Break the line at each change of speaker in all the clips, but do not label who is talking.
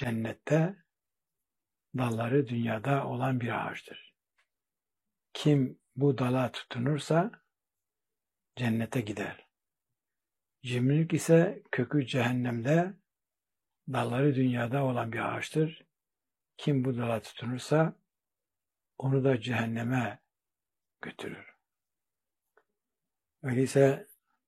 cennette, dalları dünyada olan bir ağaçtır. Kim bu dala tutunursa cennete gider. Cimrilik ise kökü cehennemde, dalları dünyada olan bir ağaçtır. Kim bu dala tutunursa onu da cehenneme götürür. Öyleyse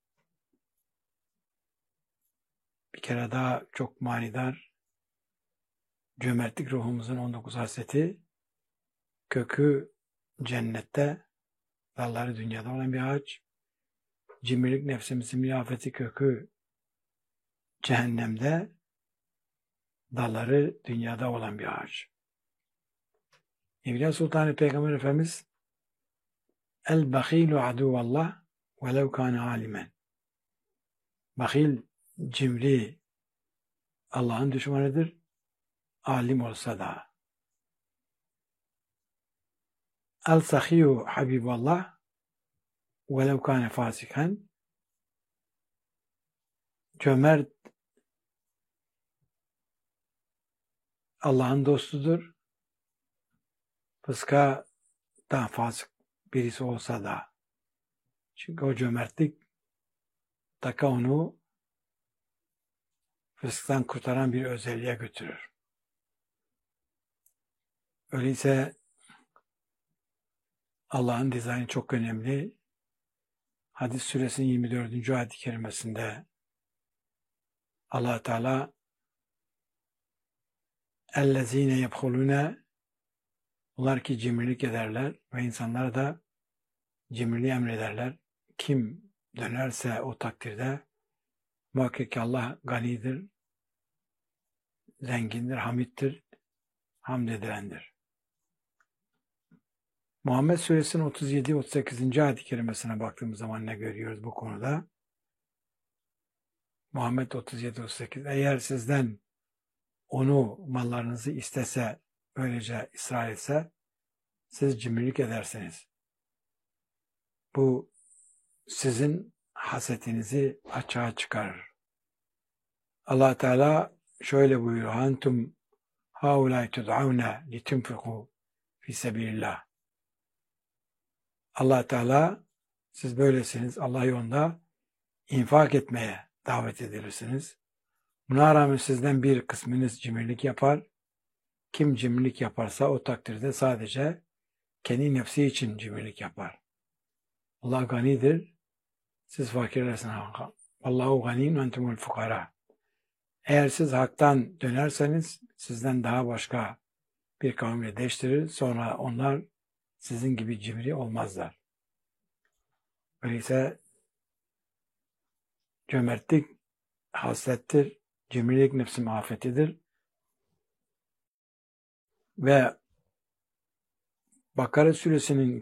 bir kere daha çok manidar, cömertlik ruhumuzun 19 hasleti, kökü cennette, dalları dünyada olan bir ağaç, cimrilik nefsimizin miyafeti kökü cehennemde, dalları dünyada olan bir ağaç. Evliya Sultan Peygamber Efendimiz El-Bakhilu aduvallah velev kâne alimen. Bakhil, cimri Allah'ın düşmanıdır, alim olsa da. El-Sahiyu habiballah velev kâne fasiken. Cömert Allah'ın dostudur. Fıska daha fasık birisi olsa da. Çünkü o cömertlik taka onu fısktan kurtaran bir özelliğe götürür. Öyleyse Allah'ın dizaynı çok önemli. Hadis suresinin 24. ayet-i kerimesinde Allah Teala اَلَّذ۪ينَ يَبْخُلُونَ Onlar ki cimrilik ederler ve insanlara da cimriliği emrederler. Kim dönerse o takdirde muhakkak ki Allah ganidir, zengindir, hamiddir, hamd edilendir. Muhammed Suresinin 37-38. ayet-i kerimesine baktığımız zaman ne görüyoruz bu konuda? Muhammed 37-38. Eğer sizden onu mallarınızı istese, böylece ısrar etse, siz cimrilik edersiniz. Bu sizin hasetinizi açığa çıkarır. Allah Teala şöyle buyuruyor. Antum haulâi tud'avne litunfikû fî sebilillah. Allah Teala siz böylesiniz. Allah yolunda infak etmeye davet edilirsiniz. Buna rağmen sizden bir kısmınız cimrilik yapar. Kim cimrilik yaparsa o takdirde sadece kendi nefsi için cimrilik yapar. Allah ganidir. Siz fakirlersiniz. Allahu ganiyun entumul fukara. Eğer siz haktan dönerseniz sizden daha başka bir kavimle değiştirir. Sonra onlar sizin gibi cimri olmazlar. Öyleyse cömertlik haslettir. Cimrilik nefsin afetidir. Ve Bakara suresinin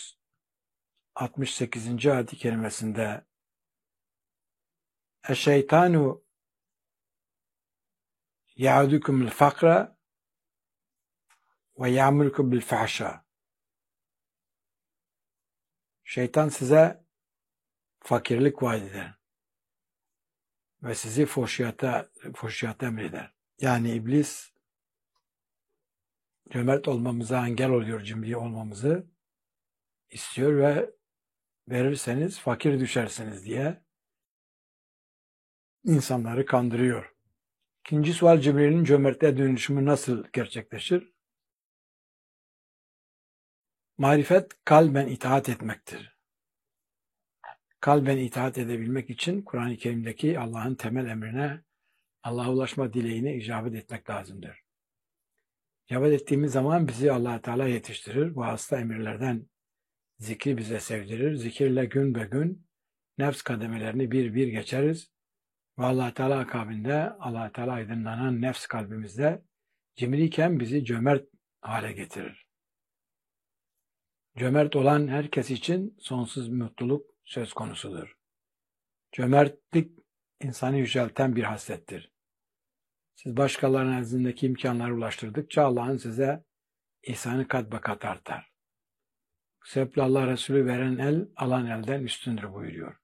268. ayet-i kerimesinde Eşşeytanu ya'udukumul fakra ve ya'murukum bil fahşa. Şeytan size fakirlik vaat eder ve sizi fuhşiyata emreder. Yani iblis cömert olmamıza engel oluyor, cimri olmamızı istiyor ve verirseniz fakir düşersiniz diye insanları kandırıyor. İkinci sual, cimriliğin cömertliğe dönüşümü nasıl gerçekleşir? Marifet kalben itaat etmektir. Kalben itaat edebilmek için Kur'an-ı Kerim'deki Allah'ın temel emrine, Allah'a ulaşma dileğine icabet etmek lazımdır. İcabet ettiğimiz zaman bizi Allah Teala yetiştirir. Bu hasta emirlerden zikri bize sevdirir. Zikirle gün be gün nefs kademelerini bir bir geçeriz. Ve Allah Teala akabinde Allah Teala aydınlanan nefs kalbimizde cimriyken bizi cömert hale getirir. Cömert olan herkes için sonsuz mutluluk söz konusudur. Cömertlik insanı yücelten bir haslettir. Siz başkalarının elinizdeki imkanları ulaştırdıkça Allah'ın size ihsanı kat be kat artar. Bu sebeple Allah Resulü veren el alan elden üstündür buyuruyor.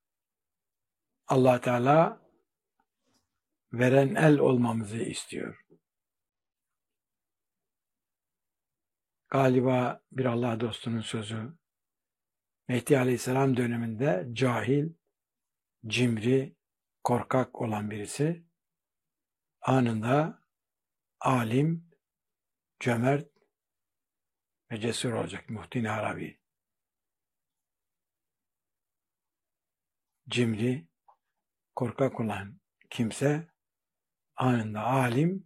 Allah Teala veren el olmamızı istiyor. galiba bir Allah dostunun sözü, Mehdi Aleyhisselam döneminde cahil, cimri, korkak olan birisi anında alim, cömert ve cesur olacak. Muhittin Arabi. Cimri, korkak olan kimse anında alim,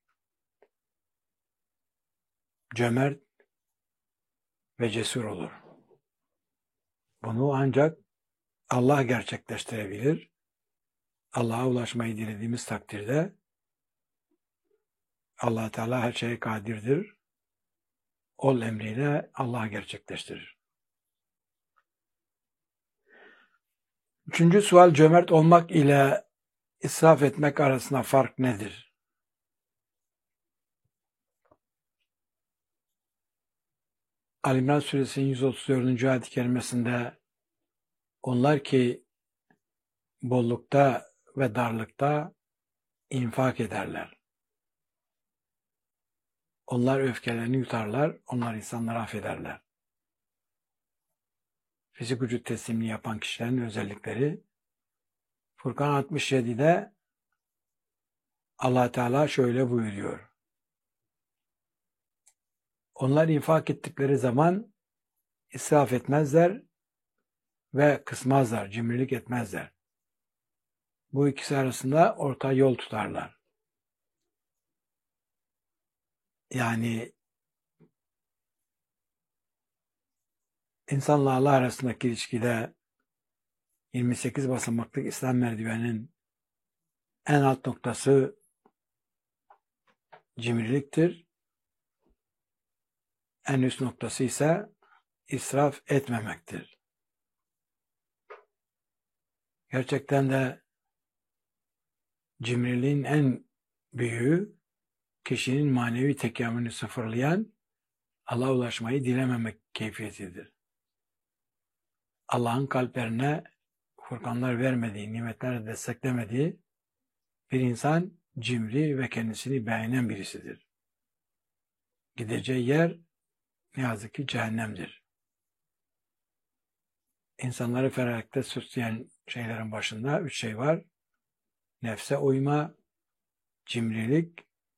cömert ve cesur olur. Bunu ancak Allah gerçekleştirebilir. Allah'a ulaşmayı dilediğimiz takdirde Allah Teala her şeye kadirdir. Ol emriyle Allah gerçekleştirir. Üçüncü sual, cömert olmak ile israf etmek arasında fark nedir? Ali-İmran Suresinin 134. ayet-i kerimesinde onlar ki bollukta ve darlıkta infak ederler. Onlar öfkelerini yutarlar, onlar insanları affederler. Fizik vücut teslimini yapan kişilerin özellikleri Furkan 67'de Allah Teala şöyle buyuruyor. Onlar infak ettikleri zaman israf etmezler ve kısmazlar, cimrilik etmezler. Bu ikisi arasında orta yol tutarlar. Yani insanla Allah arasındaki ilişkide 28 basamaklık İslam merdiveninin en alt noktası cimriliktir. En üst noktası ise israf etmemektir. Gerçekten de cimriliğin en büyüğü kişinin manevi tekamülünü sıfırlayan Allah'a ulaşmayı dilememek keyfiyetidir. Allah'ın kalplerine furkanlar vermediği, nimetlerle desteklemediği bir insan cimri ve kendisini beğenen birisidir. Gideceği yer ne yazık ki cehennemdir. İnsanları ferahlıkta süsleyen şeylerin başında 3 şey var. Nefse uyma, cimrilik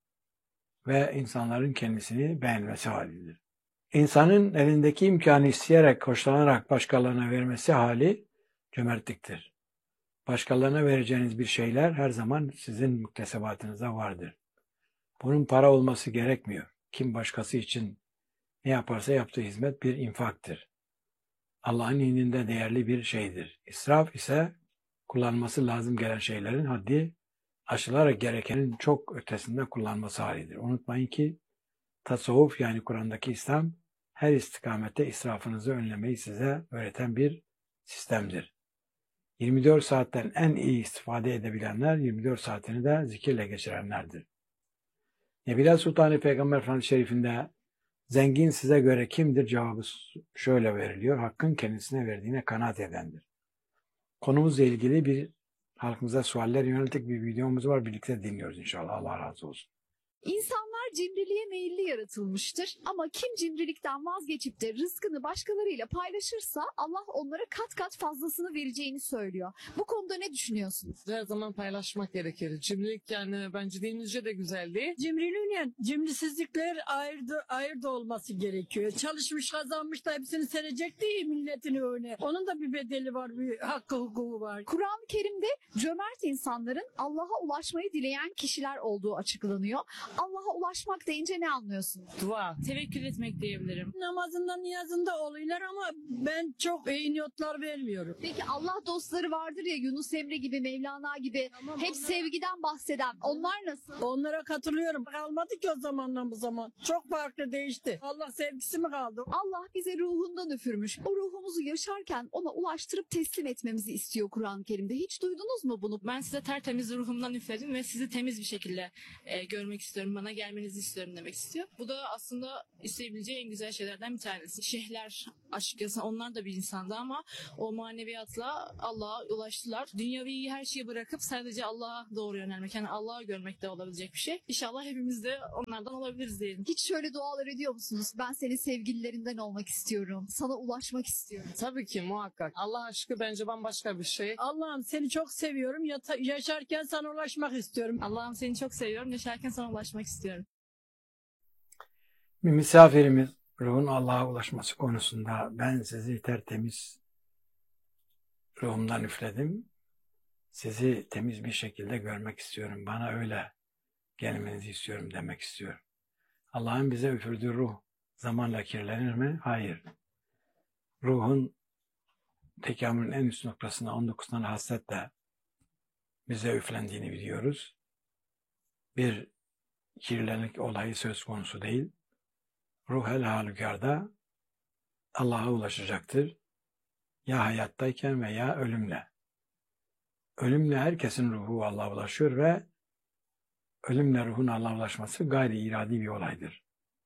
ve insanların kendisini beğenmesi halidir. İnsanın elindeki imkanı isteyerek, hoşlanarak başkalarına vermesi hali cömertliktir. Başkalarına vereceğiniz bir şeyler her zaman sizin muktesebatınızda vardır. Bunun para olması gerekmiyor. Kim başkası için ne yaparsa yaptığı hizmet bir infaktır. Allah'ın indinde değerli bir şeydir. İsraf ise kullanması lazım gelen şeylerin haddi aşılarak gerekenin çok ötesinde kullanması halidir. Unutmayın ki tasavvuf yani Kur'an'daki İslam her istikamette israfınızı önlemeyi size öğreten bir sistemdir. 24 saatten en iyi istifade edebilenler 24 saatini de zikirle geçirenlerdir. Nebila Sultan-ı Peygamber Efendimiz Şerif'inde zengin size göre kimdir cevabı şöyle veriliyor. Hakkın kendisine verdiğine kanaat edendir. Konumuzla ilgili bir halkımıza sualler yönelik bir videomuz var. Birlikte dinliyoruz inşallah. Allah razı olsun.
İnsanlar cimriliğe meyilli yaratılmıştır ama kim cimrilikten vazgeçip de rızkını başkalarıyla paylaşırsa Allah onlara kat kat fazlasını vereceğini söylüyor. Bu konuda ne düşünüyorsunuz?
Her zaman paylaşmak gerekir. Cimrilik yani bence dinimizce de güzel değil.
Cimriliğine cimrisizlikler ayırdı olması gerekiyor. Çalışmış kazanmış da hepsini serecek değil milletin önüne. Onun da bir bedeli var, bir hakkı hukuku var.
Kur'an-ı Kerim'de cömert insanların Allah'a ulaşmayı dileyen kişiler olduğu açıklanıyor. Allah'a ulaşmak deyince ne anlıyorsunuz?
Dua.
Tevekkül etmek diyebilirim.
Namazında niyazında oluyorlar ama ben çok iyi niyetler vermiyorum.
Peki Allah dostları vardır ya Yunus Emre gibi, Mevlana gibi
Tamam,
hep sevgiden bahseden. Onlar nasıl?
Onlara katılıyorum. Kalmadı ki o zamandan bu zaman. Çok farklı değişti. Allah sevgisi mi kaldı?
Allah bize ruhundan üfürmüş. O ruhumuzu yaşarken ona ulaştırıp teslim etmemizi istiyor Kur'an-ı Kerim'de. Hiç duydunuz mu bunu?
Ben size tertemiz ruhumdan üfledim ve sizi temiz bir şekilde görmek istiyorum.
istiyorum, bana gelmenizi istiyorum demek istiyor. Bu da aslında isteyebileceği en güzel şeylerden bir tanesi. Şeyhler açıkçası onlar da bir insandı ama o maneviyatla Allah'a ulaştılar. Dünyavi her şeyi bırakıp sadece Allah'a doğru yönelmek, yani Allah'ı görmek de olabilecek bir şey. İnşallah hepimiz de onlardan olabiliriz diyelim.
Hiç şöyle dualar ediyor musunuz? Ben senin sevgililerinden olmak istiyorum. Sana ulaşmak istiyorum.
Tabii ki muhakkak. Allah aşkı bence bambaşka bir şey.
Allah'ım seni çok seviyorum. Yaşarken sana ulaşmak istiyorum.
Allah'ım seni çok seviyorum. Yaşarken sana ulaşmak istiyorum.
Bir misafirimiz ruhun Allah'a ulaşması konusunda ben sizi tertemiz ruhumdan üfledim. Sizi temiz bir şekilde görmek istiyorum. Bana öyle gelmenizi istiyorum demek istiyorum. Allah'ın bize üfürdüğü ruh zamanla kirlenir mi? Hayır. Ruhun tekamülün en üst noktasına 19 tane hasletle bize üflendiğini biliyoruz. Bir kirlilik olayı söz konusu değil. Ruh her halükarda Allah'a ulaşacaktır. Ya hayattayken veya ölümle. Ölümle herkesin ruhu Allah'a ulaşıyor ve ölümle ruhun Allah'a ulaşması gayri iradi bir olaydır.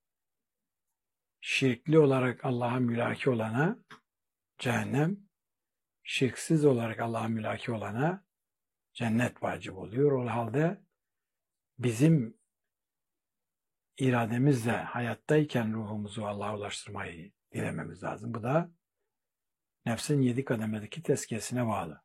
Şirkli olarak Allah'a mülaki olana cehennem, şirksiz olarak Allah'a mülaki olana cennet vacip oluyor. O halde bizim irademizle hayattayken ruhumuzu Allah'a ulaştırmayı dilememiz lazım. Bu da nefsin 7 kademedeki tezkiyesine bağlı.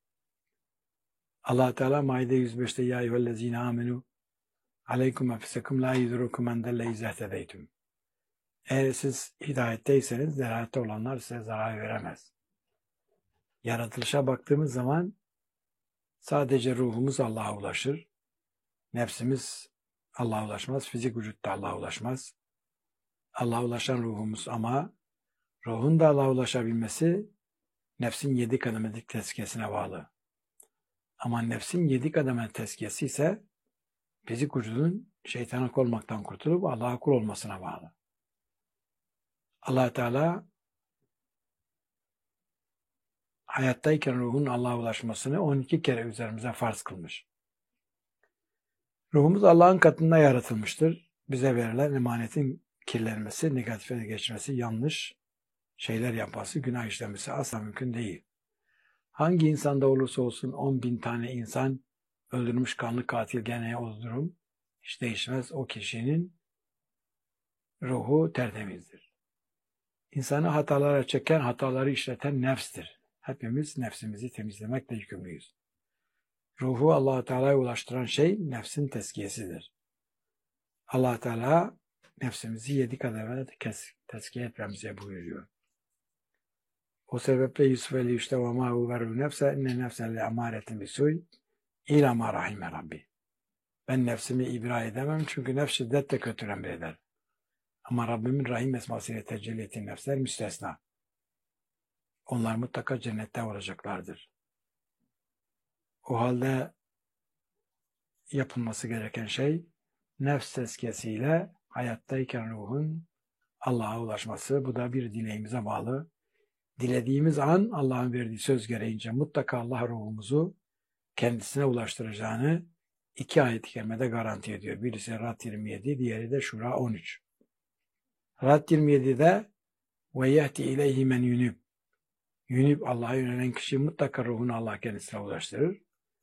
Allah Teala Maide 105'te ya eyyühellezine amenu aleykum enfusekum la yudrukum men delle izâ tedeytum. Eğer siz hidayetteyseniz delalette olanlar size zarar veremez. Yaratılışa baktığımız zaman sadece ruhumuz Allah'a ulaşır. Nefsimiz Allah'a ulaşmaz. Fizik vücut da Allah'a ulaşmaz. Allah'a ulaşan ruhumuz ama ruhun da Allah'a ulaşabilmesi nefsin 7 kademelik tezkiyesine bağlı. Ama nefsin 7 kademe tezkiyesi ise fizik vücudun şeytana kul olmaktan kurtulup Allah'a kul olmasına bağlı. Allah Teala hayattayken ruhun Allah'a ulaşmasını 12 kere üzerimize farz kılmış. Ruhumuz Allah'ın katında yaratılmıştır. Bize verilen emanetin kirlenmesi, negatife geçmesi, yanlış şeyler yapması, günah işlemesi asla mümkün değil. Hangi insanda olursa olsun 10.000 tane insan öldürmüş kanlı katil gene o durum hiç değişmez. O kişinin ruhu tertemizdir. İnsanı hatalara çeken, hataları işleten nefstir. Hepimiz nefsimizi temizlemekle yükümlüyüz. Ruhu Allah-u Teala'ya ulaştıran şey nefsin tezkiyesidir. Allah Teala nefsimizi 7 kademede tezkiye etmemize buyuruyor. O sebeple Yusuf işte ve ma uveru nefse inne nefsen le amaretin bisuy ila ma rahime Rabbi. Ben nefsimi ibra edemem çünkü nefs şiddetle kötü emreder. Ama Rabbimin rahim esmasıyla tecelli ettiği nefsler müstesna. Onlar mutlaka cennette olacaklardır. O halde yapılması gereken şey nefs tezkiyesiyle hayattayken ruhun Allah'a ulaşması. Bu da bir dileğimize bağlı. Dilediğimiz an Allah'ın verdiği söz gereğince mutlaka Allah ruhumuzu kendisine ulaştıracağını 2 ayet-i kerimede garanti ediyor. Birisi Rad 27, diğeri de Şura 13. Rad 27'de ve yehti ileyhi men yunib. Yunib Allah'a yönelen kişi mutlaka ruhunu Allah kendisine ulaştırır.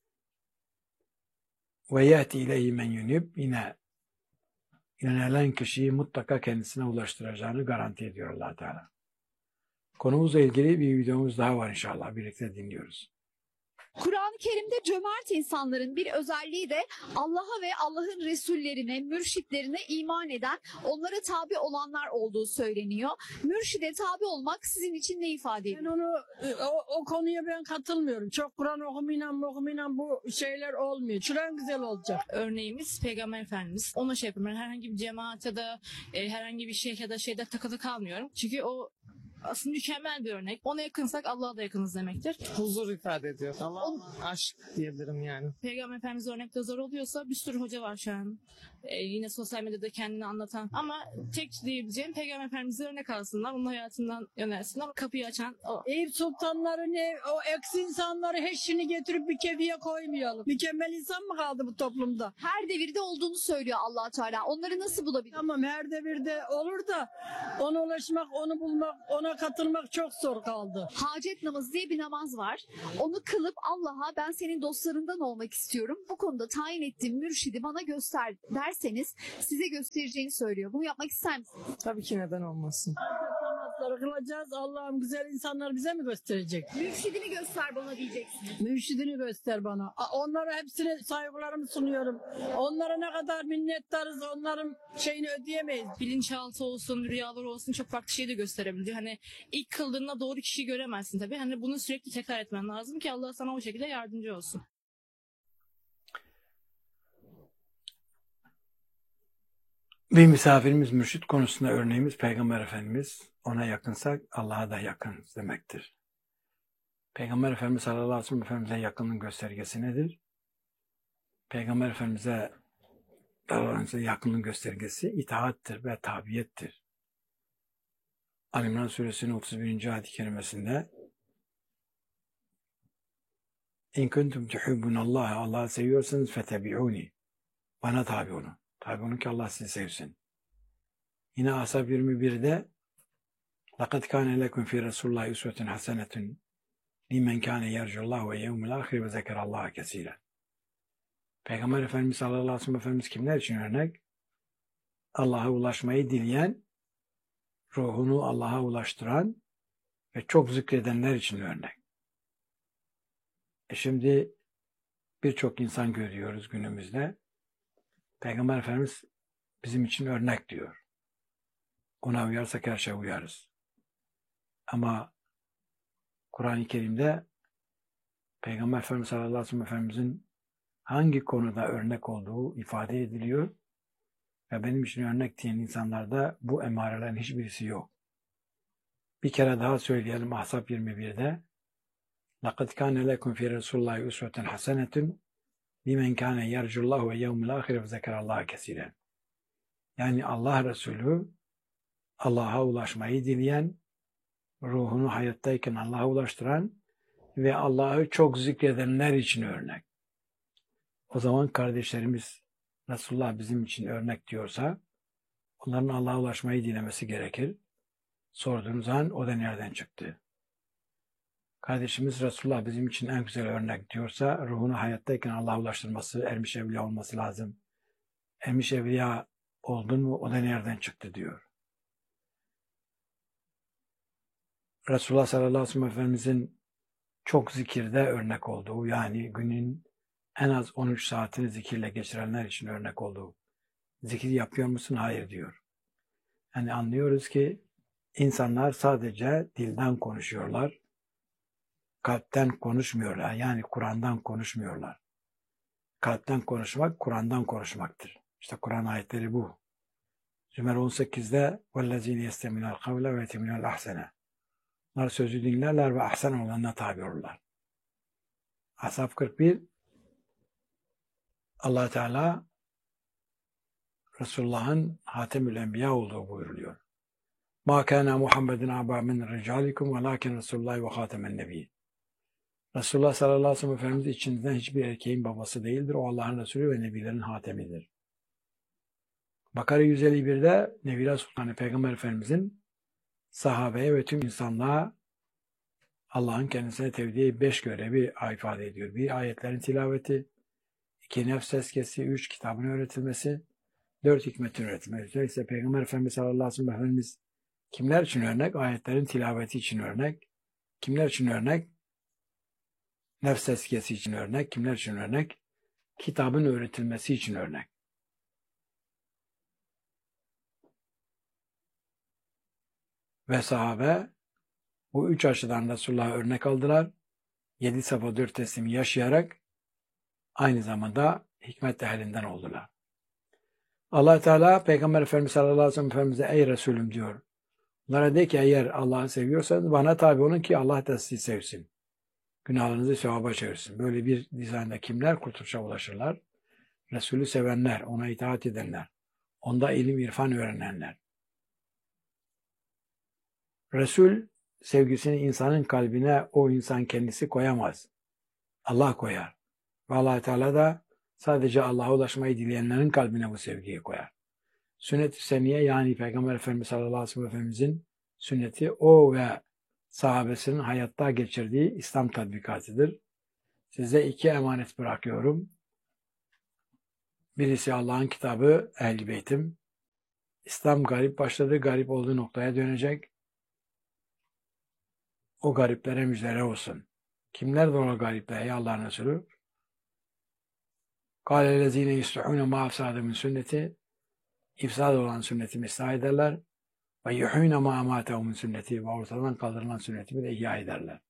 Ve yehti ileyhi men yunib yine yönelen kişiyi mutlaka kendisine ulaştıracağını garanti ediyor Allah Teala. Konumuzla ilgili bir videomuz daha var inşallah. Birlikte dinliyoruz.
Kur'an-ı Kerim'de cömert insanların bir özelliği de Allah'a ve Allah'ın Resullerine, mürşitlerine iman eden, onlara tabi olanlar olduğu söyleniyor. Mürşide tabi olmak sizin için ne ifade ediyor?
O konuya ben katılmıyorum. Çok Kur'an okumayla bu şeyler olmuyor. Şuran güzel olacak.
Örneğimiz Peygamber Efendimiz. Ona şey yapıyorum. Ben herhangi bir cemaat ya da herhangi bir şeyh ya da şeyde takılı kalmıyorum. Çünkü o aslında mükemmel bir örnek. Ona yakınsak Allah'a da yakınız demektir. Huzur ifade ediyor. Allah aşk diyebilirim yani. Peygamber Efendimiz örnekte zor oluyorsa bir sürü hoca var şu an. Yine sosyal medyada kendini anlatan. Ama tek diyebileceğim Peygamber Efendimiz'e örnek alsınlar. Onun hayatından yönelsinler. Kapıyı açan o.
Eyüp sultanları ne, o eksi insanları hepsini getirip bir kefiye koymayalım. Mükemmel insan mı kaldı bu toplumda?
Her devirde olduğunu söylüyor Allah Teala. Onları nasıl bulabilir?
Tamam her devirde olur da ona ulaşmak, onu bulmak, ona katılmak çok zor kaldı.
Hacet namazı diye bir namaz var. Onu kılıp Allah'a ben senin dostlarından olmak istiyorum. Bu konuda tayin ettiğim mürşidi bana göster derseniz size göstereceğini söylüyor. Bunu yapmak ister misiniz?
Tabii ki, neden olmasın.
Namazları kılacağız. Allah'ım güzel insanlar bize mi gösterecek?
Mürşidini göster bana diyeceksiniz.
Mürşidini göster bana. Onlara hepsine saygılarımı sunuyorum. Onlara ne kadar minnettarız, onların şeyini ödeyemeyiz.
Bilinçaltı olsun, rüyalar olsun çok farklı şey de gösterebiliyor. Hani ilk kıldığında doğru kişiyi göremezsin tabii. Hani bunu sürekli tekrar etmen lazım ki Allah sana o şekilde yardımcı olsun.
Bir misafirimiz mürşit konusunda örneğimiz Peygamber Efendimiz. Ona yakınsak Allah'a da yakın demektir. Peygamber Efendimiz sallallahu aleyhi ve sellem Efendimiz'e yakınlığın göstergesi nedir? Peygamber Efendimiz'e yakınlığın göstergesi itaattir ve tabiyettir. Ali İmran Suresinin 31. ayet-i kerimesinde İn kuntum tuhibbunallaha, Allah'ı seviyorsanız fetebi'uni. Bana tabi olun. Tabi olun ki Allah sizi sevsin. Yine Ashab 21'de لَقَدْ كَانَ لَكُمْ فِي رَسُولِ اللّٰهِ اُسْوَةٌ حَسَنَةٌ لِمَنْ كَانَ يَرْجُ اللّٰهُ وَيَوْمُ الْآخِرِ وَذَكَرَ اللّٰهَ كَثِيرًا. Peygamber Efendimiz sallallahu aleyhi ve sellem Efendimiz kimler için örnek? Allah'a ulaşmayı dileyen, ruhunu Allah'a ulaştıran ve çok zikredenler için örnek. Şimdi birçok insan görüyoruz günümüzde. Peygamber Efendimiz bizim için örnek diyor. Ona uyarsak her şeye uyarız. Ama Kur'an-ı Kerim'de Peygamber Efendimiz sallallahu aleyhi ve sellem Efendimizin hangi konuda örnek olduğu ifade ediliyor ve benim için örnek diyen insanlarda bu emarelerin hiçbirisi yok. Bir kere daha söyleyelim Ahzab 21'de لَقَدْ كَانَ لَكُمْ فِي رَسُولِ اللّٰهِ اُسْوَةٌ حَسَنَةٌ لِمَنْ كَانَ يَرْجُ اللّٰهُ وَيَوْمُ الْآخِرِ وَذَكَرَ اللّٰهَ كَثِيرًا. Yani Allah Resulü Allah'a ulaşmayı dileyen, ruhunu hayattayken Allah'a ulaştıran ve Allah'ı çok zikredenler için örnek. O zaman kardeşlerimiz Resulullah bizim için örnek diyorsa onların Allah'a ulaşmayı dilemesi gerekir. Sorduğunuz zaman o da nereden çıktı? Kardeşimiz Resulullah bizim için en güzel örnek diyorsa ruhunu hayattayken Allah'a ulaştırması, ermiş evliya olması lazım. Ermiş evliya oldun mu o da nereden çıktı diyor. Resulullah sallallahu aleyhi ve sellem Efendimizin çok zikirde örnek olduğu, yani günün en az 13 saatini zikirle geçirenler için örnek olduğu. Zikir yapıyor musun? Hayır diyor. Yani anlıyoruz ki insanlar sadece dilden konuşuyorlar. Kalpten konuşmuyorlar. Yani Kur'an'dan konuşmuyorlar. Kalpten konuşmak, Kur'an'dan konuşmaktır. İşte Kur'an ayetleri bu. Zümer 18'de وَالَّذ۪ينَ يَسْتَمِنَ الْقَوْلَ وَيَتِمِنَ الْأَحْسَنَ. Onlar sözü dinlerler ve ahsen olanına tabi olurlar. Ashab 41 Allah Teala Resulullah'ın Hatemül Enbiya olduğu buyuruluyor. مَا كَانَ مُحَمَّدٍ عَبَى مِنْ رِجَالِكُمْ وَلَاكِنْ رَسُولُ اللّٰهِ وَخَاتَمَ النَّبِيِّ. Resulullah sallallahu aleyhi ve sellem Efendimiz içinizden hiçbir erkeğin babası değildir. O Allah'ın Resulü ve Nebilerin hatemidir. Bakara 151'de Nebiler Sultanı Peygamber Efendimizin sahabeye ve tüm insanlığa Allah'ın kendisine tevdiği 5 görevi ifade ediyor. 1. Ayetlerin tilaveti, 2. Nefs tezkiyesi, 3. Kitabın öğretilmesi, 4. Hikmetin öğretilmesi. Dolayısıyla Peygamber Efendimiz sallallahu aleyhi ve sellem Efendimiz kimler için örnek? Ayetlerin tilaveti için örnek. Kimler için örnek? Nefs tezkiyesi için örnek. Kimler için örnek? Kitabın öğretilmesi için örnek. Ve sahabe bu 3 açıdan Resulullah'a örnek aldılar. 7 safa 4 teslimi yaşayarak aynı zamanda hikmet ehlinden oldular. Allah Teala Peygamber Efendimiz sallallahu aleyhi ve sellem Efendimiz'e ey Resulüm diyor. Onlara de ki eğer Allah'ı seviyorsanız bana tabi olun ki Allah da sizi sevsin. Günahlarınızı sevaba çevirsin. Böyle bir dizaynda kimler kurtuluşa ulaşırlar? Resulü sevenler, ona itaat edenler, onda ilim irfan öğrenenler. Resul sevgisini insanın kalbine o insan kendisi koyamaz. Allah koyar. Ve Allah Teala da sadece Allah'a ulaşmayı dileyenlerin kalbine bu sevgiyi koyar. Sünnet-i Seniye yani Peygamber Efendimiz sallallahu aleyhi ve sellem Efendimizin sünneti o ve sahabesinin hayatta geçirdiği İslam tatbikatıdır. Size 2 emanet bırakıyorum. Birisi Allah'ın kitabı Ehl-i Beyt'im. İslam garip başladı, garip olduğu noktaya dönecek. O gariplere müjdeler olsun. Kimlerdir o garipler ey Allah'ın Resulü? قَالَ الَّذ۪ينَ يُسْلُحُونَ مَا اَفْسَادَ مِنْ sünneti ifsad olan sünnetimi ıslah ederler. Ve yuhûne mâ amâtehu min sünneti ve ortadan kaldırılan sünnetimi de ihya ederler.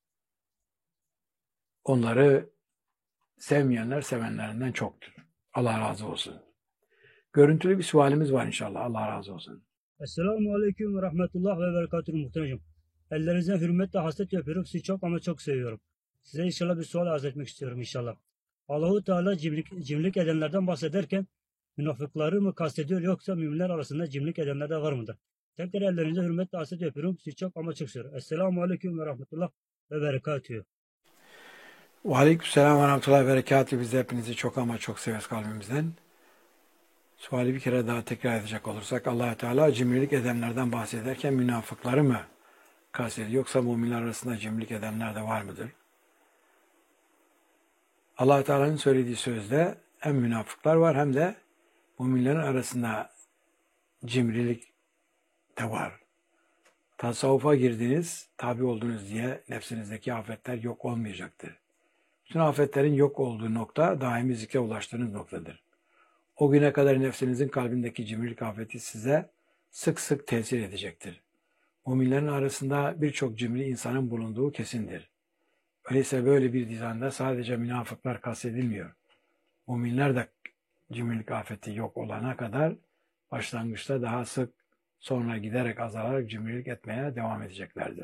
Onları sevmeyenler sevenlerinden çoktur. Allah razı olsun. Görüntülü bir sualimiz var inşallah. Allah razı olsun.
Esselamu Aleyküm ve Rahmetullah ve Berekatuhu muhterem. Ellerinizden hürmetle hasret yapıyorum. Sizi çok ama çok seviyorum. Size inşallah bir sual arz etmek istiyorum inşallah. Allahu Teala cimrilik edenlerden bahsederken münafıkları mı kastediyor yoksa müminler arasında cimrilik edenler de var mıdır? Tekrar ellerinizden hürmetle hasret yapıyorum. Sizi çok ama çok seviyorum. Esselamu Aleyküm ve Rahmetullah ve Berekatuhu.
Ve aleykümselam ve rahmetullahi ve berekatuhu. Biz de hepinizi çok ama çok severiz kalbimizden. Suali bir kere daha tekrar edecek olursak Allah Teala cimrilik edenlerden bahsederken münafıkları mı kastediyor yoksa müminler arasında cimrilik edenler de var mıdır? Allah Teala'nın söylediği sözde hem münafıklar var hem de müminlerin arasında cimrilik de var. Tasavvufa girdiniz, tabi oldunuz diye nefsinizdeki afetler yok olmayacaktır. Bütün afetlerin yok olduğu nokta daimi zikre ulaştığınız noktadır. O güne kadar nefsinizin kalbindeki cimrilik afeti size sık sık tesir edecektir. Müminlerin arasında birçok cimri insanın bulunduğu kesindir. Öyleyse böyle bir düzende sadece münafıklar kastedilmiyor. Müminler de cimrilik afeti yok olana kadar başlangıçta daha sık, sonra giderek azalarak cimrilik etmeye devam edeceklerdir.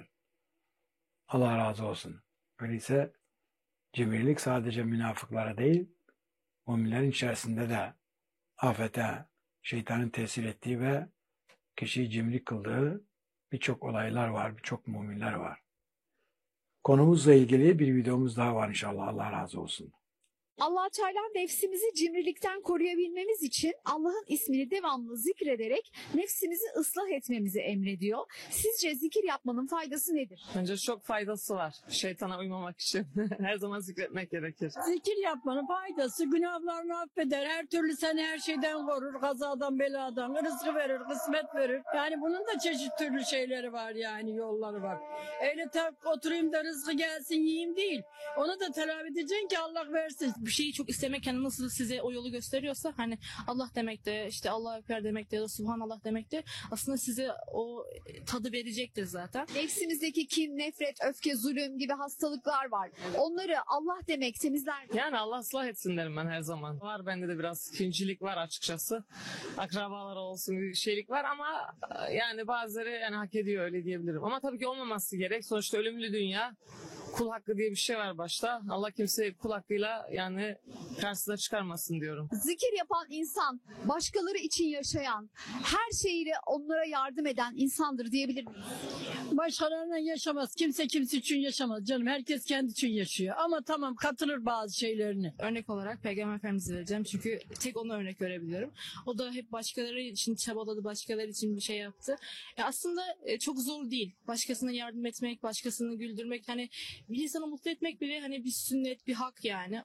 Allah razı olsun. Öyleyse cimrilik sadece münafıklara değil, müminlerin içerisinde de afete, şeytanın tesir ettiği ve kişiyi cimrilik kıldığı birçok olaylar var, birçok müminler var. Konumuzla ilgili bir videomuz daha var inşallah. Allah razı olsun.
Allah Teala nefsimizi cimrilikten koruyabilmemiz için Allah'ın ismini devamlı zikrederek nefsimizi ıslah etmemizi emrediyor. Sizce zikir yapmanın faydası nedir?
Bence çok faydası var. Şeytana uymamak için. Her zaman zikretmek gerekir.
Zikir yapmanın faydası günahlarını affeder. Her türlü seni her şeyden korur. Kazadan, beladan, rızkı verir, kısmet verir. Yani bunun da çeşit türlü şeyleri var yani yolları var. Öyle tak oturayım da rızkı gelsin yiyeyim değil. Onu da telafi edeceksin ki Allah versin.
Bir şeyi çok istemek yani nasıl size o yolu gösteriyorsa hani Allah demek de işte Allahu Ekber demek de ya da Subhanallah demek de aslında size o tadı verecektir zaten.
Nefsimizdeki kin, nefret, öfke, zulüm gibi hastalıklar var. Onları Allah demek temizler.
Yani Allah ıslah etsin derim ben her zaman. Var bende de biraz kincilik var açıkçası. Akrabalar olsun bir şeylik var ama yani bazıları yani hak ediyor öyle diyebilirim. Ama tabii ki olmaması gerek. Sonuçta ölümlü dünya. Kul hakkı diye bir şey var başta. Allah kimseyi kul hakkıyla yani karşısına çıkarmasın diyorum.
Zikir yapan insan, başkaları için yaşayan, her şeyiyle onlara yardım eden insandır diyebilir miyiz?
Başkalarına yaşamaz. Kimse için yaşamaz canım. Herkes kendi için yaşıyor. Ama tamam katılır bazı şeylerini.
Örnek olarak Peygamber Efendimiz'i vereceğim çünkü tek ona örnek verebiliyorum. O da hep başkaları için çabaladı, başkaları için bir şey yaptı. Ya aslında çok zor değil. Başkasına yardım etmek, başkasını güldürmek hani bir insanı mutlu etmek bile hani bir sünnet, bir hak yani.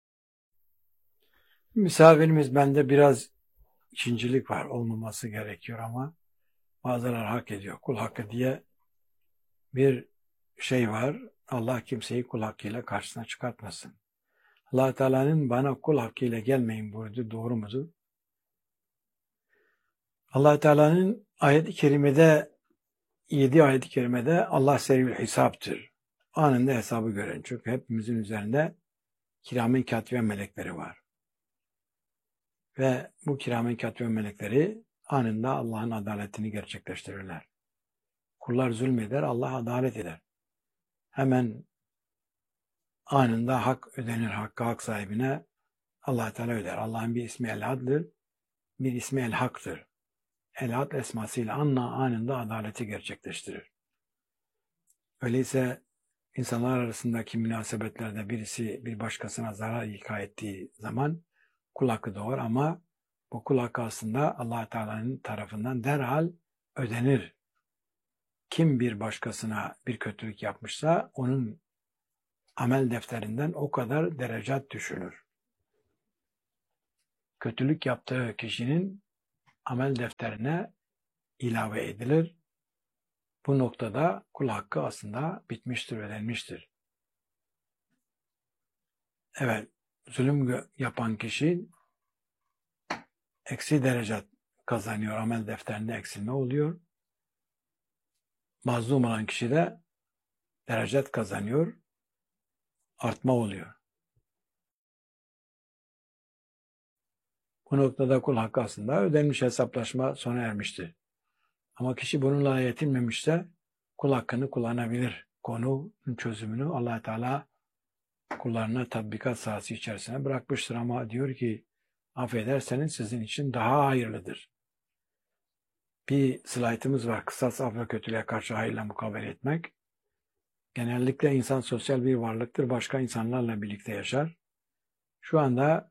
Misafirimiz bende biraz ikincilik var. Olmaması gerekiyor ama bazıları hak ediyor. Kul hakkı diye bir şey var. Allah kimseyi kul hakkıyla karşısına çıkartmasın. Allah Teala'nın bana kul hakkıyla gelmeyin buyurdu. Doğru mudur? Allah Teala'nın ayet-i kerimede 7 ayet-i kerimede Allah seriyül hesaptır. Anında hesabı gören. Çünkü hepimizin üzerinde kiramen katibe melekleri var. Ve bu kiramen katibe melekleri anında Allah'ın adaletini gerçekleştirirler. Kullar zulmeder, Allah adalet eder. Hemen anında hak ödenir, hakkı hak sahibine Allah Teala öyle der. Allah'ın bir ismi El-Ad'dır, bir ismi El-Hak'tır. El-Ad esmasıyla anında adaleti gerçekleştirir. Öyleyse insanlar arasındaki münasebetlerde birisi bir başkasına zarar ilka ettiği zaman kul hakkı doğar ama bu kul hakkı aslında Allah Teala'nın tarafından derhal ödenir. Kim bir başkasına bir kötülük yapmışsa onun amel defterinden o kadar derecat düşülür. Kötülük yaptığı kişinin amel defterine ilave edilir. Bu noktada kul hakkı aslında bitmiştir, ödenmiştir. Evet, zulüm yapan kişi eksi derecat kazanıyor. Amel defterinde eksilme oluyor. Mazlum olan kişi de derecat kazanıyor. Artma oluyor. Bu noktada kul hakkı aslında ödenmiş, hesaplaşma sona ermiştir. Ama kişi bununla yetinmemişse kul hakkını kullanabilir. Konunun çözümünü Allah Teala kullarına tatbikat sahası içerisine bırakmıştır ama diyor ki affederseniz sizin için daha hayırlıdır. Bir slaytımız var. Kısas af ve kötülüğe karşı hayırla mukabele etmek. Genellikle insan sosyal bir varlıktır. Başka insanlarla birlikte yaşar. Şu anda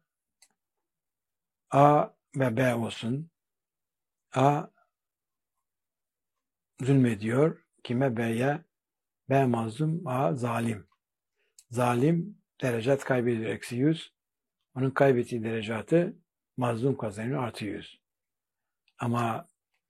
A ve B olsun. A zulmediyor. Kime? B'ye. B mazlum, A zalim. Zalim derecat kaybediyor. Eksi 100. Onun kaybettiği derecatı mazlum kazanıyor. Artı 100. Ama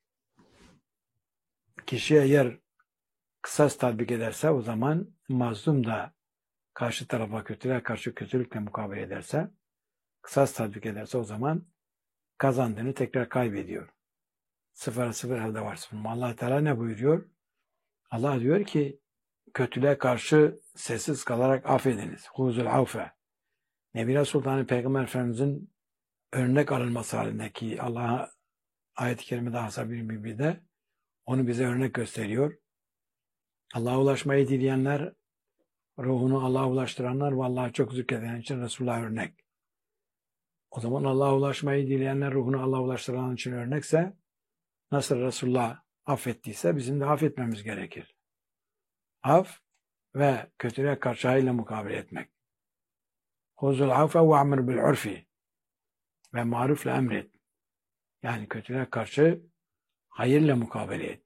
kişi eğer kısas tatbik ederse o zaman mazlum da karşı tarafa kötülüğe karşı kötülükle mukabele ederse, kısas tatbik ederse o zaman kazandığını tekrar kaybediyor. Sıfıra sıfır elde var sıfır. Allah Teala ne buyuruyor? Allah diyor ki kötülüğe karşı sessiz kalarak affediniz. Huzul avfe. Nebi Sultanı Peygamber Efendimiz'in örnek alınması halindeki Allah'a ayet-i kerimede Hasabi de onu bize örnek gösteriyor. Allah'a ulaşmayı dileyenler, ruhunu Allah'a ulaştıranlar ve Allah'a çok zikredenler için Resulullah örnek. O zaman Allah'a ulaşmayı dileyenler, ruhunu Allah'a ulaştıranlar için örnekse, nasıl Resulullah affettiyse bizim de affetmemiz gerekir. Af ve kötülüğe karşı hayırla mukabele etmek. Huzul affe ve amr bil urfi ve marufla emret. Yani kötülüğe karşı hayırla mukabele et.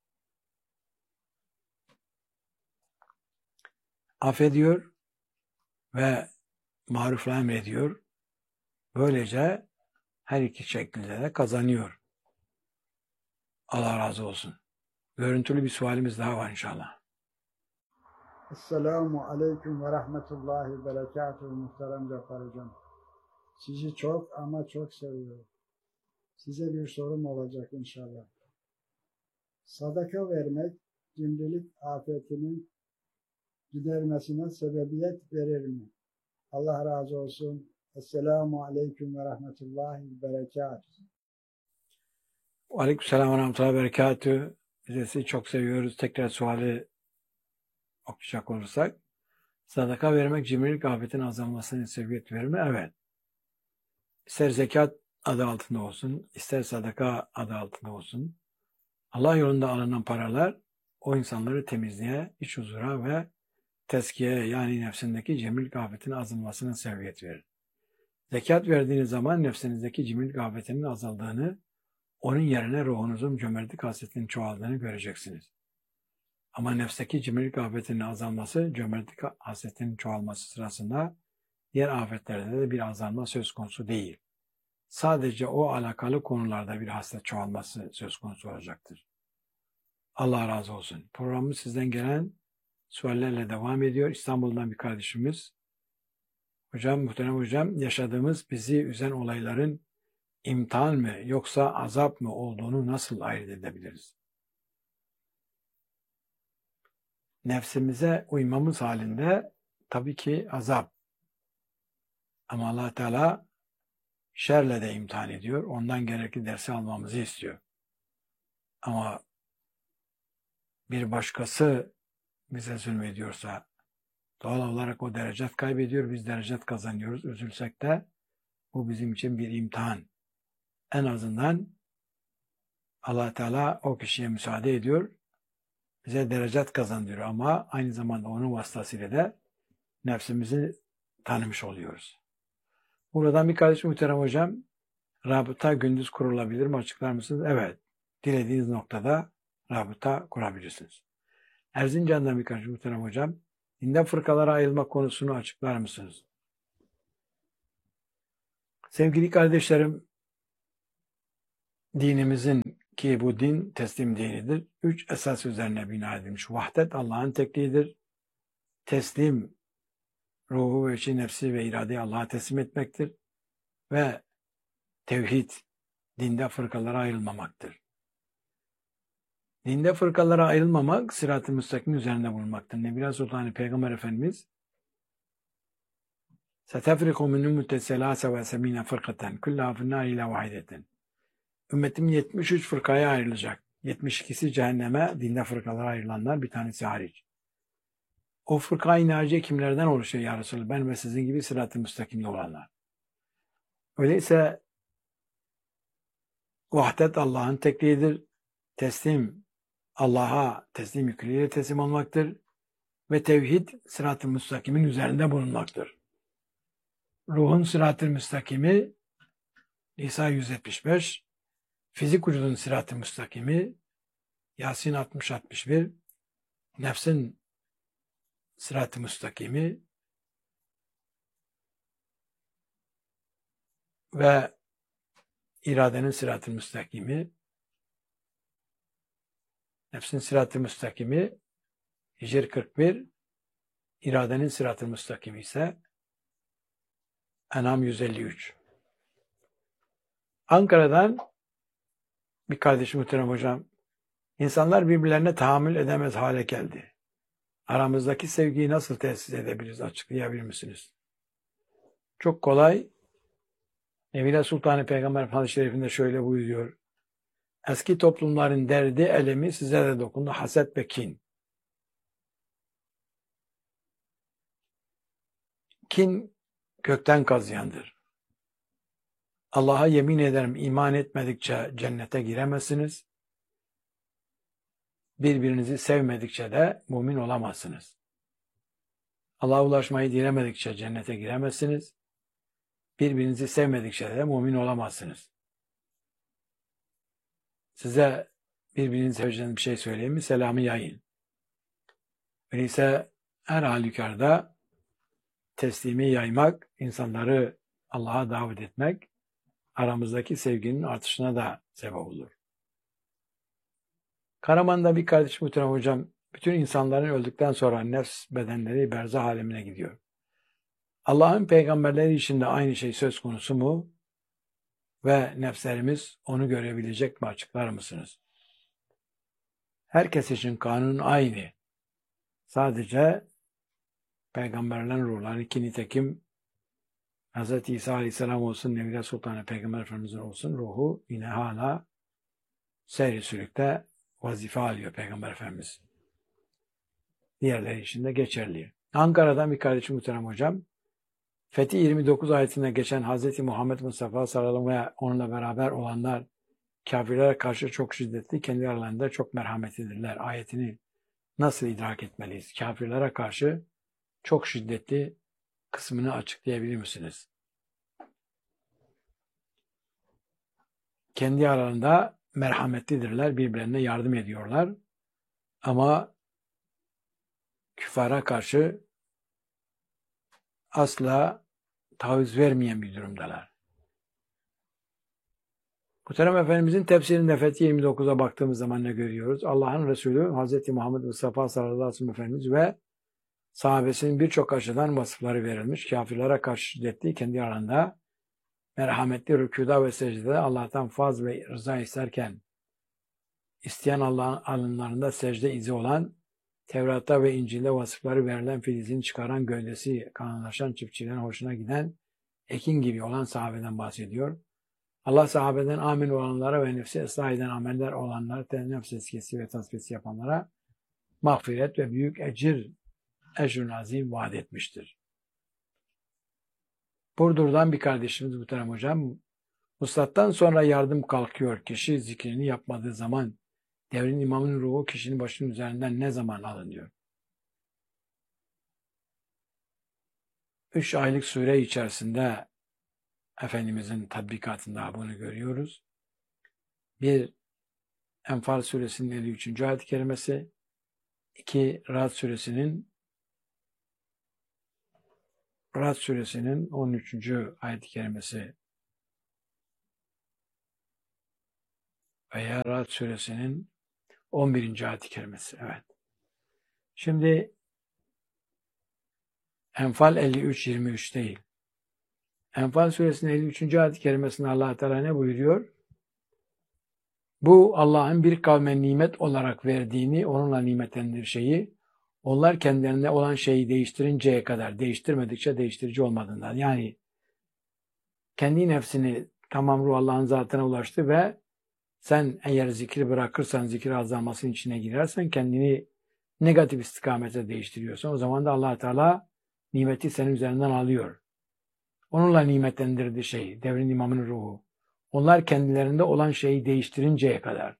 Affediyor ve marufla emrediyor. Böylece her iki şekilde de kazanıyor. Allah razı olsun. Görüntülü bir sualimiz daha var inşallah.
Esselamu Aleyküm ve Rahmetullahi ve Berekatuhu muhterem Cafer Hocam. Sizi çok ama çok seviyorum. Size bir sorum olacak inşallah. Sadaka vermek cimrilik afetinin gidermesine sebebiyet verir mi? Allah razı olsun. Esselamu Aleyküm ve Rahmetullahi ve Berekatuhu.
Aleykümselam ve rahmetullahi ve berekatühü. Biz de sizi çok seviyoruz. Tekrar suali okuyacak olursak. Sadaka vermek cimrilik afetinin azalmasına sebebiyet verir mi? Evet. İster zekat adı altında olsun, ister sadaka adı altında olsun. Allah yolunda alınan paralar o insanları temizliğe, iç huzura ve tezkiyeye yani nefsindeki cimrilik afetinin azalmasına sebebiyet verir. Zekat verdiğiniz zaman nefsinizdeki cimrilik afetinin azaldığını, onun yerine ruhunuzun cömertlik hasretinin çoğaldığını göreceksiniz. Ama nefsteki cimrilik afetinin azalması, cömertlik hasretinin çoğalması sırasında diğer afetlerde de bir azalma söz konusu değil. Sadece o alakalı konularda bir hasret çoğalması söz konusu olacaktır. Allah razı olsun. Programımız sizden gelen suallerle devam ediyor. İstanbul'dan bir kardeşimiz. Hocam, muhterem hocam, yaşadığımız bizi üzen olayların imtihan mı yoksa azap mı olduğunu nasıl ayırt edebiliriz? Nefsimize uymamız halinde tabii ki azap. Ama Allah Teala şerle de imtihan ediyor. Ondan gerekli dersi almamızı istiyor. Ama bir başkası bize zulmediyorsa doğal olarak o derecat kaybediyor. Biz derecat kazanıyoruz. Üzülsek de Bu bizim için bir imtihan. En azından Allah Teala o kişiye müsaade ediyor. Bize derecat kazandırıyor ama aynı zamanda onun vasıtasıyla da nefsimizi tanımış oluyoruz. Buradan bir kardeşim muhterem hocam, rabıta gündüz kurulabilir mi? Açıklar mısınız? Evet. Dilediğiniz noktada rabıta kurabilirsiniz. Erzincan'dan bir kardeşim muhterem hocam, dinde fırkalara ayrılma konusunu açıklar mısınız? Sevgili kardeşlerim, dinimizin ki bu din teslim dinidir. 3 esas üzerine bina edilmiş. Vahdet Allah'ın tekliğidir. Teslim, ruhu ve içi, nefsi ve iradeyi Allah'a teslim etmektir. Ve tevhid, dinde fırkalara ayrılmamaktır. Dinde fırkalara ayrılmamak, sırat-ı müstakim üzerinde bulunmaktır. Nebi Sultan Peygamber Efendimiz سَتَفْرِقُ مِنْ اُمُّتَ سَلَاسَ وَسَم۪ينَ فَرْقَةً كُلَّهَا فِي النَّارِ اِلَى وَاحِدَةً Ümmetim 73 fırkaya ayrılacak. 72'si cehenneme, dinde fırkalara ayrılanlar, bir tanesi hariç. O fırka-i naciye kimlerden oluşuyor ya Resulallah? Ben ve sizin gibi sırat-ı müstakimde olanlar. Öyleyse vahdet Allah'ın tekliğidir. Teslim Allah'a teslim yüküyle teslim olmaktır. Ve tevhid sırat-ı müstakimin üzerinde bulunmaktır. Ruhun sırat-ı müstakimi Nisa 175, fizik vücudun sırat-ı müstakimi Yasin 60-61, nefsin sırat-ı müstakimi ve iradenin sırat-ı müstakimi, nefsin sırat-ı müstakimi Hicr 41, iradenin sırat-ı müstakimi ise En'am 153. Ankara'dan bir kardeşim muhterem hocam, insanlar birbirlerine tahammül edemez hale geldi. Aramızdaki sevgiyi nasıl tesis edebiliriz? Açıklayabilir misiniz? Çok kolay. Nebi Sultan Peygamber Hadis-i Şerif'inde şöyle buyuruyor. Eski toplumların derdi, elemi size de dokundu. Haset ve kin. Kin gökten kazıyandır. Allah'a yemin ederim iman etmedikçe cennete giremezsiniz. Birbirinizi sevmedikçe de mümin olamazsınız. Allah'a ulaşmayı dilemedikçe cennete giremezsiniz. Birbirinizi sevmedikçe de mümin olamazsınız. Size birbirinizi seveceğiniz bir şey söyleyeyim mi? Selamı yayın. Öyleyse her halükarda teslimi yaymak, insanları Allah'a davet etmek, aramızdaki sevginin artışına da sebep olur. Karaman'da bir kardeşim muhterem hocam, bütün insanların öldükten sonra nefs bedenleri berzah alemine gidiyor. Allah'ın peygamberleri için de aynı şey söz konusu mu? Ve nefslerimiz onu görebilecek mi? Açıklar mısınız? Herkes için kanun aynı. Sadece peygamberlerin ruhları ki nitekim Hz. İsa Aleyhisselam olsun, Nebi Sultan Peygamber Efendimiz'in olsun ruhu yine hala seyri sülükte vazife alıyor Peygamber Efendimiz. Diğerleri için de geçerli. Ankara'dan bir kardeşim muhterem hocam, Fetih 29 ayetinde geçen Hz. Muhammed Mustafa sallallahu aleyhi ve onunla beraber olanlar kafirlere karşı çok şiddetli, kendi aralarında çok merhametlidirler. Ayetini nasıl idrak etmeliyiz? Kafirlere karşı çok şiddetli kısmını açıklayabilir misiniz? Kendi aralarında merhametlidirler, birbirlerine yardım ediyorlar. Ama küfara karşı asla taviz vermeyen bir durumdalar. Muhterem Efendimizin tefsirinde Fetih 29'a baktığımız zaman ne görüyoruz? Allah'ın Resulü Hz. Muhammed Mustafa sallallahu aleyhi ve sellem Efendimiz ve sahabesinin birçok açıdan vasıfları verilmiş. Kafirlere karşı şiddetli, kendi aralarında merhametli rükûda ve secdede Allah'tan faz ve rıza isterken isteyen Allah'ın alınlarında secde izi olan, Tevrat'ta ve İncil'de vasıfları verilen filizini çıkaran gövdesi kanlılaşan çiftçilerin hoşuna giden ekin gibi olan sahabeden bahsediyor. Allah sahabeden amin olanlara ve nefsi ıslah eden ameller olanlara, nefs eskisi ve tasfiyesi yapanlara mağfiret ve büyük ecr-ün azim vaat etmiştir. Burdur'dan bir kardeşimiz muhterem hocam. Vuslattan sonra yardım kalkıyor. Kişi zikrini yapmadığı zaman devrin imamının ruhu kişinin başının üzerinden ne zaman alınıyor? 3 aylık süre içerisinde Efendimizin tatbikatında bunu görüyoruz. 1. Enfal suresinin 53. ayet-i kerimesi, 2. Ra'd suresinin 13. ayet-i kerimesi veya Ra'd suresinin 11. ayet-i kerimesi. Evet. Şimdi Enfal 53-23 değil. Enfal suresinin 53. ayet-i kerimesinde Allah Teala ne buyuruyor? Bu Allah'ın bir kavme nimet olarak verdiğini, onunla nimetlendiği şeyi, onlar kendilerine olan şeyi değiştirinceye kadar, değiştirmedikçe değiştirici olmadığından. Yani kendi nefsini tamam ruh Allah'ın zatına ulaştı ve sen eğer zikri bırakırsan, zikir azalmasının içine girersen, kendini negatif istikamete değiştiriyorsan, o zaman da Allah Teala nimeti senin üzerinden alıyor. Onunla nimetlendirdiği şey, devrin imamının ruhu. Onlar kendilerinde olan şeyi değiştirinceye kadar.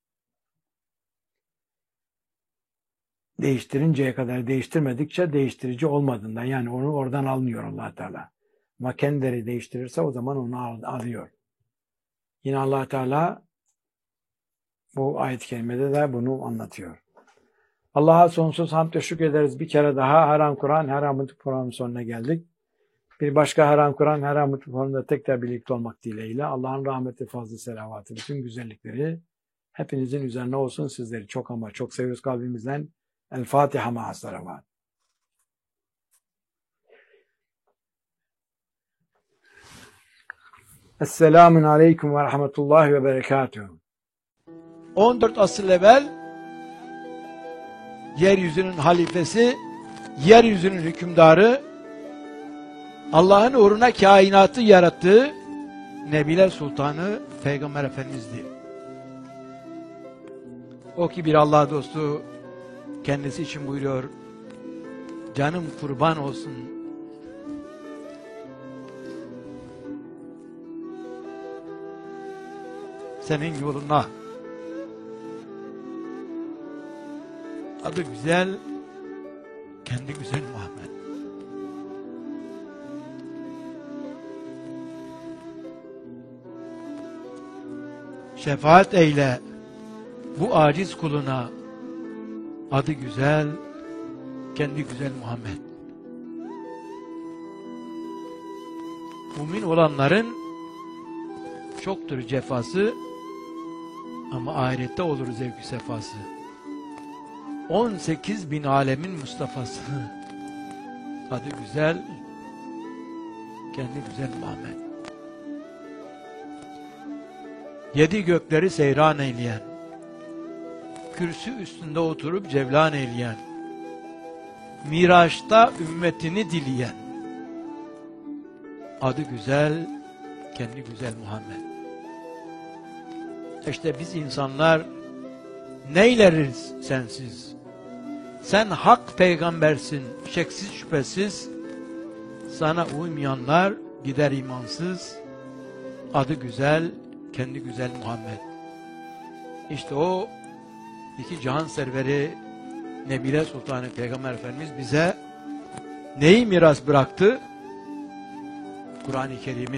Değiştirinceye kadar, değiştirmedikçe değiştirici olmadığında, yani onu oradan almıyor Allah Teala. Ama kendileri değiştirirse o zaman onu alıyor. Yine Allah Teala bu ayet-i kerimede de bunu anlatıyor. Allah'a sonsuz hamd ve şükrederiz. Bir kere daha Haram Kur'an, Haram Kur'an'ın sonuna geldik. Bir başka Haram Kur'an, Haram Kur'an'da tekrar birlikte olmak dileğiyle Allah'ın rahmeti, fazlı, selavatı, bütün güzellikleri hepinizin üzerine olsun. Sizleri çok ama çok seviyoruz kalbimizden. El Fatiha ma'as salavat. Esselamun aleyküm ve rahmetullahi ve berekatuhu.
14 asır evvel yeryüzünün halifesi, yeryüzünün hükümdarı, Allah'ın uğruna kainatı yarattığı Nebiler Sultanı Peygamber Efendimiz'di. O ki bir Allah dostu, kendisi için buyuruyor, canım kurban olsun senin yoluna. Adı güzel, kendi güzel Muhammed. Şefaat eyle bu aciz kuluna. Adı güzel, kendi güzel Muhammed. Mümin olanların çoktur cefası ama ahirette olur zevk-i sefası. 18 bin alemin Mustafa'sı. Adı güzel, kendi güzel Muhammed. 7 gökleri seyran eyleyen, kürsü üstünde oturup cevlan eyleyen, Miraç'ta ümmetini dileyen, adı güzel, kendi güzel Muhammed. İşte biz insanlar neyleriz sensiz? Sen hak peygambersin, şeksiz şüphesiz. Sana uymayanlar gider imansız. Adı güzel, kendi güzel Muhammed. İşte o iki cihan serveri Nebile Sultanı Peygamber Efendimiz bize neyi miras bıraktı? Kur'an-ı Kerim'i.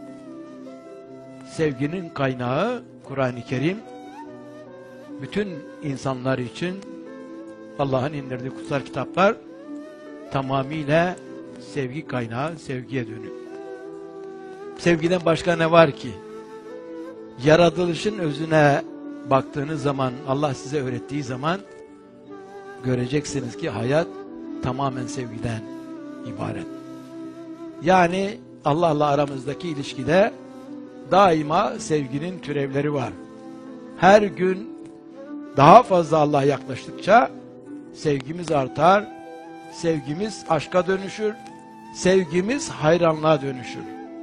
Sevginin kaynağı Kur'an-ı Kerim. Bütün insanlar için Allah'ın indirdiği kutsal kitaplar tamamıyla sevgi kaynağı, sevgiye dönük. Sevgiden başka ne var ki? Yaratılışın özüne baktığınız zaman, Allah size öğrettiği zaman göreceksiniz ki hayat tamamen sevgiden ibaret. Yani Allah'la aramızdaki ilişkide daima sevginin türevleri var. Her gün daha fazla Allah'a yaklaştıkça sevgimiz artar, sevgimiz aşka dönüşür, sevgimiz hayranlığa dönüşür.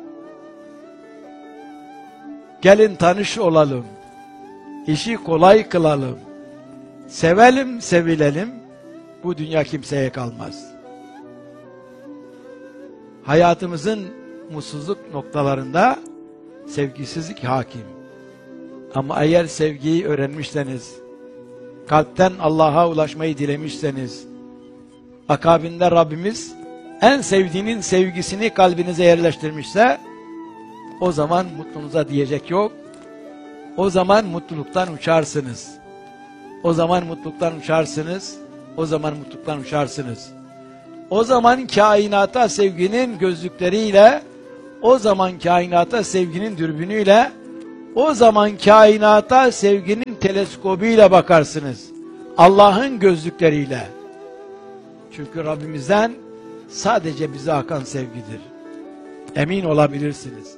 Gelin tanış olalım, işi kolay kılalım, sevelim sevilelim, bu dünya kimseye kalmaz. Hayatımızın mutsuzluk noktalarında sevgisizlik hakim. Ama eğer sevgiyi öğrenmişseniz, kalpten Allah'a ulaşmayı dilemişseniz, akabinde Rabbimiz en sevdiğinin sevgisini kalbinize yerleştirmişse, o zaman mutluluğunuza diyecek yok. O zaman mutluluktan uçarsınız. O zaman mutluluktan uçarsınız. O zaman mutluluktan uçarsınız. O zaman kainata sevginin gözlükleriyle, o zaman kainata sevginin dürbünüyle, o zaman kainata sevginin teleskobuyla bakarsınız. Allah'ın gözlükleriyle. Çünkü Rabbimizden sadece bize akan sevgidir. Emin olabilirsiniz.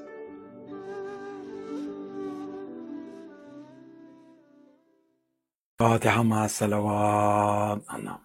Fatiha ma salavat.